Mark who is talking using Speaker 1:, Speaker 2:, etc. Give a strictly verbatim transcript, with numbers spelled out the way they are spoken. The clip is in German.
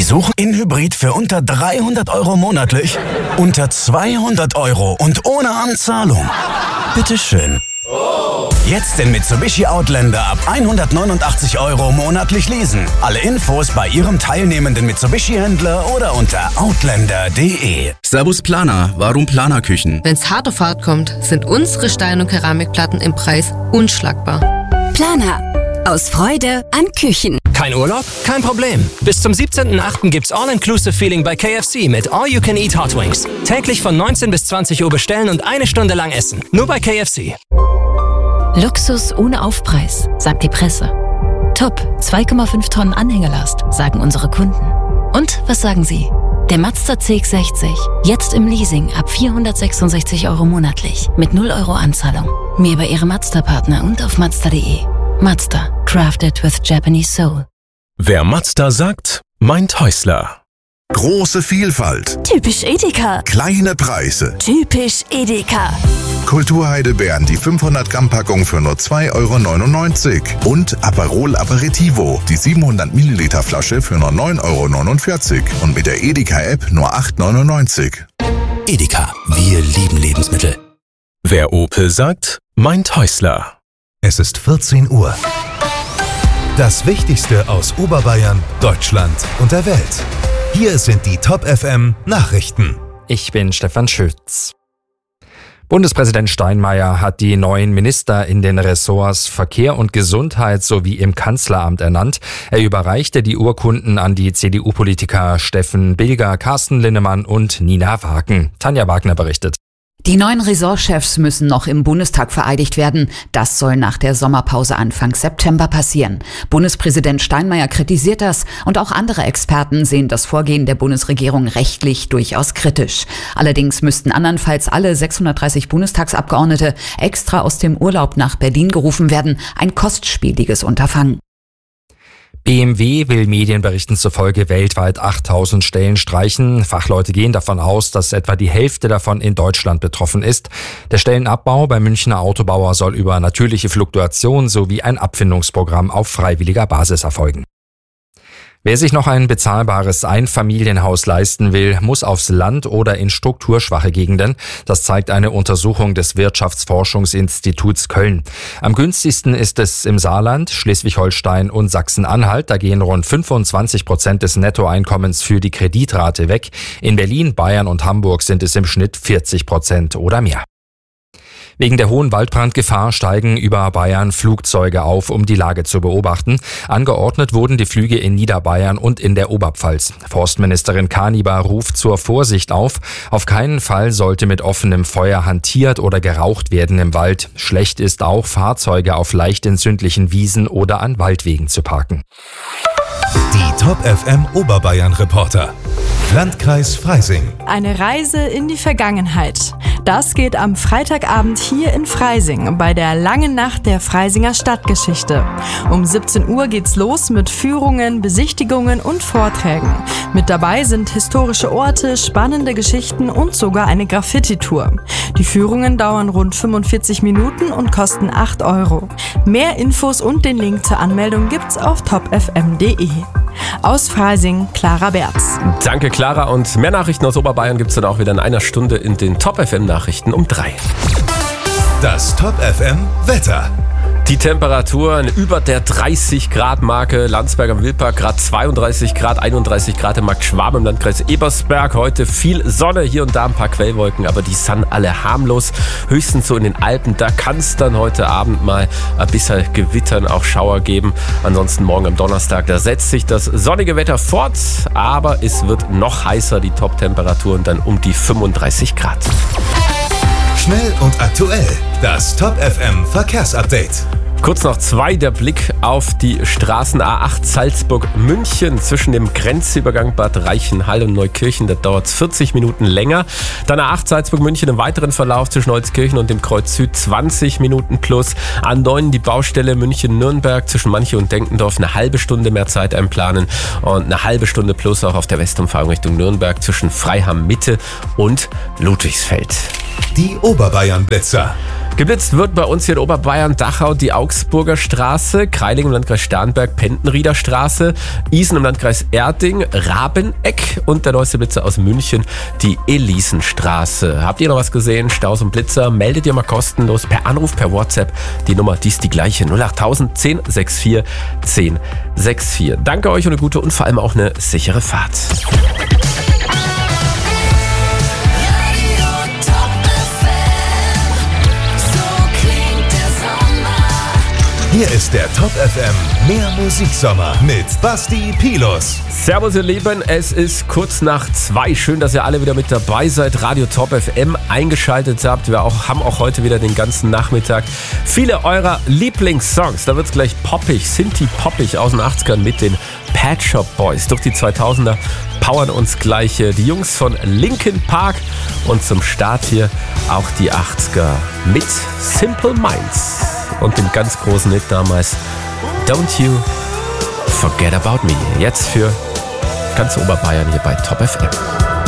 Speaker 1: Sie suchen in Hybrid für unter dreihundert Euro monatlich? Unter zweihundert Euro und ohne Anzahlung? Bitteschön. Jetzt den Mitsubishi Outlander ab hundertneunundachtzig Euro monatlich leasen. Alle Infos bei Ihrem teilnehmenden Mitsubishi-Händler oder unter outlander punkt de.
Speaker 2: Servus Planer, warum Planerküchen?
Speaker 3: Wenn's hart auf hart kommt, sind unsere Stein- und Keramikplatten im Preis unschlagbar.
Speaker 4: Planer. Aus Freude an Küchen.
Speaker 5: Kein Urlaub? Kein Problem. Bis zum siebzehnten achten gibt's All-Inclusive-Feeling bei K F C mit All-You-Can-Eat Hot Wings. Täglich von neunzehn bis zwanzig Uhr bestellen und eine Stunde lang essen. Nur bei K F C.
Speaker 6: Luxus ohne Aufpreis, sagt die Presse. Top, zwei Komma fünf Tonnen Anhängelast, sagen unsere Kunden. Und was sagen Sie? Der Mazda C X sechzig, jetzt im Leasing ab vierhundertsechsundsechzig Euro monatlich, mit null Euro Anzahlung. Mehr bei Ihrem Mazda-Partner und auf mazda punkt de. Mazda, crafted with Japanese soul.
Speaker 7: Wer Mazda sagt, meint Häusler.
Speaker 8: Große Vielfalt.
Speaker 4: Typisch Edeka.
Speaker 8: Kleine Preise.
Speaker 4: Typisch Edeka.
Speaker 8: Kulturheidelbeeren, die fünfhundert Gramm Packung für nur zwei Euro neunundneunzig. Und Aperol Aperitivo, die siebenhundert Milliliter Flasche für nur neun Euro neunundvierzig. Und mit der Edeka-App nur acht Euro neunundneunzig.
Speaker 1: Edeka, wir lieben Lebensmittel.
Speaker 7: Wer Opel sagt, meint Häusler.
Speaker 9: Es ist vierzehn Uhr. Das Wichtigste aus Oberbayern, Deutschland und der Welt. Hier sind die Top F M Nachrichten.
Speaker 10: Ich bin Stefan Schütz. Bundespräsident Steinmeier hat die neuen Minister in den Ressorts Verkehr und Gesundheit sowie im Kanzleramt ernannt. Er überreichte die Urkunden an die C D U-Politiker Steffen Bilger, Carsten Linnemann und Nina Wagen. Tanja Wagner berichtet.
Speaker 11: Die neuen Ressortchefs müssen noch im Bundestag vereidigt werden. Das soll nach der Sommerpause Anfang September passieren. Bundespräsident Steinmeier kritisiert das und auch andere Experten sehen das Vorgehen der Bundesregierung rechtlich durchaus kritisch. Allerdings müssten andernfalls alle sechshundertdreißig Bundestagsabgeordnete extra aus dem Urlaub nach Berlin gerufen werden. Ein kostspieliges Unterfangen.
Speaker 10: B M W will Medienberichten zufolge weltweit achttausend Stellen streichen. Fachleute gehen davon aus, dass etwa die Hälfte davon in Deutschland betroffen ist. Der Stellenabbau beim Münchner Autobauer soll über natürliche Fluktuation sowie ein Abfindungsprogramm auf freiwilliger Basis erfolgen. Wer sich noch ein bezahlbares Einfamilienhaus leisten will, muss aufs Land oder in strukturschwache Gegenden. Das zeigt eine Untersuchung des Wirtschaftsforschungsinstituts Köln. Am günstigsten ist es im Saarland, Schleswig-Holstein und Sachsen-Anhalt. Da gehen rund fünfundzwanzig Prozent des Nettoeinkommens für die Kreditrate weg. In Berlin, Bayern und Hamburg sind es im Schnitt vierzig Prozent oder mehr. Wegen der hohen Waldbrandgefahr steigen über Bayern Flugzeuge auf, um die Lage zu beobachten. Angeordnet wurden die Flüge in Niederbayern und in der Oberpfalz. Forstministerin Kanibar ruft zur Vorsicht auf. Auf keinen Fall sollte mit offenem Feuer hantiert oder geraucht werden im Wald. Schlecht ist auch, Fahrzeuge auf leicht entzündlichen Wiesen oder an Waldwegen zu parken.
Speaker 9: Die Top F M Oberbayern Reporter. Landkreis Freising.
Speaker 12: Eine Reise in die Vergangenheit. Das geht am Freitagabend hier in Freising bei der langen Nacht der Freisinger Stadtgeschichte. Um siebzehn Uhr geht's los mit Führungen, Besichtigungen und Vorträgen. Mit dabei sind historische Orte, spannende Geschichten und sogar eine Graffiti-Tour. Die Führungen dauern rund fünfundvierzig Minuten und kosten acht Euro. Mehr Infos und den Link zur Anmeldung gibt's auf top f m punkt de. Aus Freising, Clara Berz.
Speaker 7: Danke, Clara. Und mehr Nachrichten aus Oberbayern gibt es dann auch wieder in einer Stunde in den Top F M Nachrichten um drei.
Speaker 9: Das Top F M Wetter.
Speaker 7: Die Temperaturen über der dreißig Grad Marke. Landsberg am Wildpark Grad zweiunddreißig Grad, einunddreißig Grad im Markt Schwab im Landkreis Ebersberg. Heute viel Sonne, hier und da ein paar Quellwolken, aber die sind alle harmlos. Höchstens so in den Alpen, da kann es dann heute Abend mal ein bisschen Gewittern, auch Schauer geben. Ansonsten morgen am Donnerstag, da setzt sich das sonnige Wetter fort, aber es wird noch heißer, die Top-Temperaturen dann um die fünfunddreißig Grad.
Speaker 9: Schnell und aktuell, das Top F M Verkehrsupdate.
Speaker 7: Kurz noch zwei, der Blick auf die Straßen A acht Salzburg-München zwischen dem Grenzübergang Bad Reichenhall und Neukirchen. Da dauert es vierzig Minuten länger. Dann A acht Salzburg-München im weiteren Verlauf zwischen Holzkirchen und dem Kreuz Süd zwanzig Minuten plus. A neun die Baustelle München-Nürnberg zwischen Manche und Denkendorf eine halbe Stunde mehr Zeit einplanen und eine halbe Stunde plus auch auf der Westumfahrung Richtung Nürnberg zwischen Freiham Mitte und Ludwigsfeld.
Speaker 9: Die Oberbayern-Blitzer.
Speaker 7: Geblitzt wird bei uns hier in Oberbayern, Dachau die Augsburger Straße, Kreiling im Landkreis Starnberg, Pentenrieder Straße, Isen im Landkreis Erding, Rabeneck und der neueste Blitzer aus München, die Elisenstraße. Habt ihr noch was gesehen? Staus und Blitzer? Meldet ihr mal kostenlos per Anruf, per WhatsApp. Die Nummer, die ist die gleiche, null acht tausend zehn vierundsechzig zehn vierundsechzig. Danke euch und eine gute und vor allem auch eine sichere Fahrt.
Speaker 9: Hier ist der Top F M Mehr Musiksommer mit Basti Pilus.
Speaker 7: Servus ihr Lieben, es ist kurz nach zwei. Schön, dass ihr alle wieder mit dabei seid. Radio Top F M eingeschaltet habt. Wir auch, haben auch heute wieder den ganzen Nachmittag viele eurer Lieblingssongs. Da wird es gleich poppig, Sinti-poppig aus den achtzigern mit den Pet Shop Boys. Durch die zweitausender powern uns gleich die Jungs von Linkin Park. Und zum Start hier auch die achtziger mit Simple Minds. Und dem ganz großen Hit damals Don't You Forget About Me. Jetzt für ganz Oberbayern hier bei Top F M.